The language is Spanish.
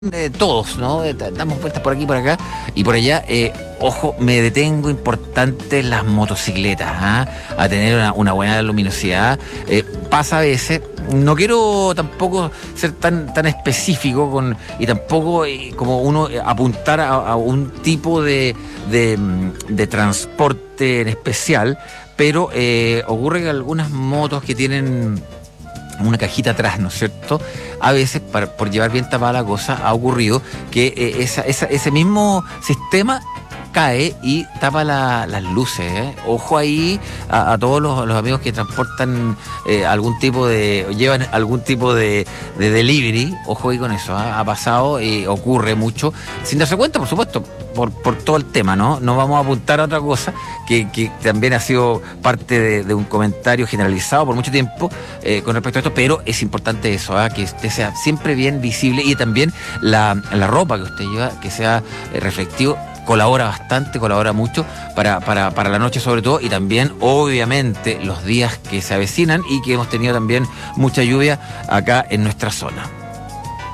todos, ¿no? Damos vueltas por aquí, por acá y por allá. Ojo, me detengo, importante las motocicletas, ¿ah? A tener una buena luminosidad. Pasa a veces, no quiero tampoco ser tan específico y tampoco como uno apuntar a un tipo de transporte en especial, pero ocurre que algunas motos que tienen una cajita atrás, ¿no es cierto? A veces, por llevar bien tapada la cosa, ha ocurrido que ese mismo sistema cae y tapa las luces, ¿eh? Ojo ahí a todos los amigos que transportan llevan algún tipo de delivery, ojo ahí con eso, ¿eh? Ha pasado y ocurre mucho, sin darse cuenta, por supuesto, por todo el tema, ¿no? No vamos a apuntar a otra cosa que también ha sido parte de un comentario generalizado por mucho tiempo con respecto a esto, pero es importante eso, ¿eh? Que usted sea siempre bien visible y también la ropa que usted lleva, que sea reflectivo. Colabora bastante, colabora mucho para la noche sobre todo, y también obviamente los días que se avecinan y que hemos tenido también mucha lluvia acá en nuestra zona.